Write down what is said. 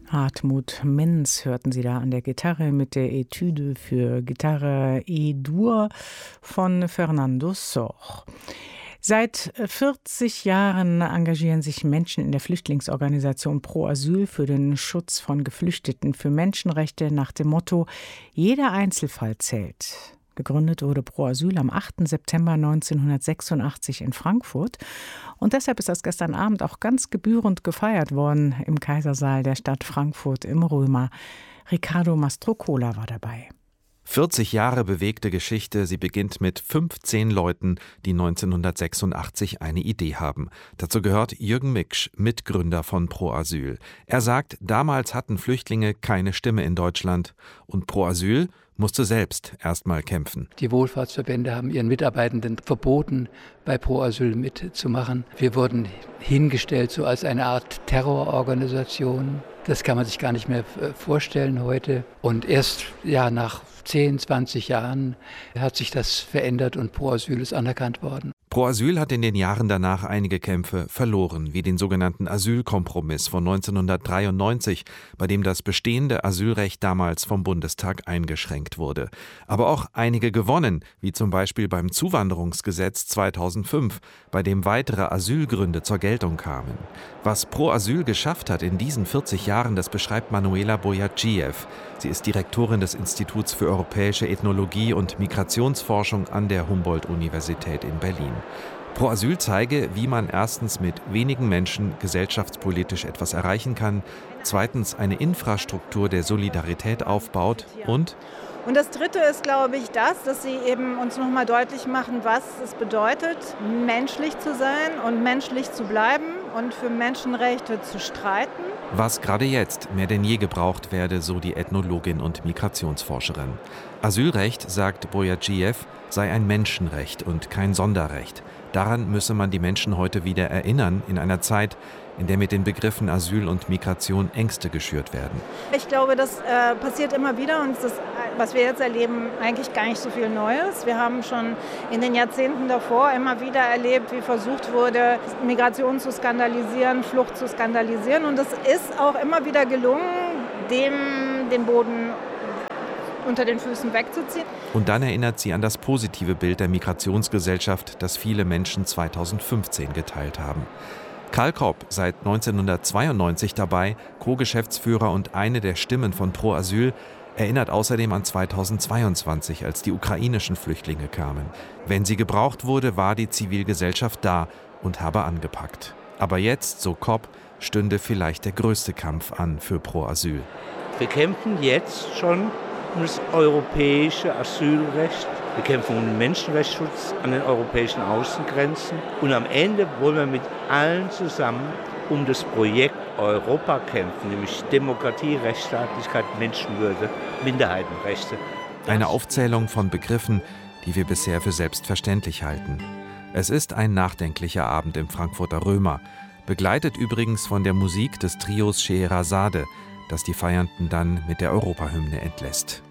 Hartmut Menz hörten Sie da an der Gitarre mit der Etüde für Gitarre E-Dur von Fernando Sor. Seit 40 Jahren engagieren sich Menschen in der Flüchtlingsorganisation Pro Asyl für den Schutz von Geflüchteten, für Menschenrechte nach dem Motto: Jeder Einzelfall zählt. Gegründet wurde Pro Asyl am 8. September 1986 in Frankfurt. Und deshalb ist das gestern Abend auch ganz gebührend gefeiert worden im Kaisersaal der Stadt Frankfurt im Römer. Riccardo Mastrocola war dabei. 40 Jahre bewegte Geschichte. Sie beginnt mit 15 Leuten, die 1986 eine Idee haben. Dazu gehört Jürgen Miksch, Mitgründer von Pro Asyl. Er sagt, damals hatten Flüchtlinge keine Stimme in Deutschland. Und Pro Asyl musste selbst erst mal kämpfen. Die Wohlfahrtsverbände haben ihren Mitarbeitenden verboten, bei Pro Asyl mitzumachen. Wir wurden hingestellt so als eine Art Terrororganisation. Das kann man sich gar nicht mehr vorstellen heute. Und erst nach 10, 20 Jahren hat sich das verändert und Pro Asyl ist anerkannt worden. Pro Asyl hat in den Jahren danach einige Kämpfe verloren, wie den sogenannten Asylkompromiss von 1993, bei dem das bestehende Asylrecht damals vom Bundestag eingeschränkt wurde. Aber auch einige gewonnen, wie zum Beispiel beim Zuwanderungsgesetz 2005, bei dem weitere Asylgründe zur Geltung kamen. Was Pro Asyl geschafft hat in diesen 40 Jahren, das beschreibt Manuela Boyadjiev. Sie ist Direktorin des Instituts für europäische Ethnologie und Migrationsforschung an der Humboldt-Universität in Berlin. Pro Asyl zeige, wie man erstens mit wenigen Menschen gesellschaftspolitisch etwas erreichen kann, zweitens eine Infrastruktur der Solidarität aufbaut und das Dritte ist, glaube ich, dass sie eben uns nochmal deutlich machen, was es bedeutet, menschlich zu sein und menschlich zu bleiben und für Menschenrechte zu streiten. Was gerade jetzt mehr denn je gebraucht werde, so die Ethnologin und Migrationsforscherin. Asylrecht, sagt Boyadjiev, sei ein Menschenrecht und kein Sonderrecht. Daran müsse man die Menschen heute wieder erinnern, in einer Zeit, in der mit den Begriffen Asyl und Migration Ängste geschürt werden. Ich glaube, das passiert immer wieder und das, was wir jetzt erleben, eigentlich gar nicht so viel Neues. Wir haben schon in den Jahrzehnten davor immer wieder erlebt, wie versucht wurde, Migration zu skandalisieren, Flucht zu skandalisieren. Und es ist auch immer wieder gelungen, den Boden unter den Füßen wegzuziehen. Und dann erinnert sie an das positive Bild der Migrationsgesellschaft, das viele Menschen 2015 geteilt haben. Karl Kropp, seit 1992 dabei, Co-Geschäftsführer und eine der Stimmen von Pro Asyl, erinnert außerdem an 2022, als die ukrainischen Flüchtlinge kamen. Wenn sie gebraucht wurde, war die Zivilgesellschaft da und habe angepackt. Aber jetzt, so Kropp, stünde vielleicht der größte Kampf an für Pro Asyl. Wir kämpfen jetzt schon um das europäische Asylrecht. Wir kämpfen um den Menschenrechtsschutz an den europäischen Außengrenzen. Und am Ende wollen wir mit allen zusammen um das Projekt Europa kämpfen, nämlich Demokratie, Rechtsstaatlichkeit, Menschenwürde, Minderheitenrechte. Eine Aufzählung von Begriffen, die wir bisher für selbstverständlich halten. Es ist ein nachdenklicher Abend im Frankfurter Römer, begleitet übrigens von der Musik des Trios Scheherazade, das die Feiernden dann mit der Europahymne entlässt.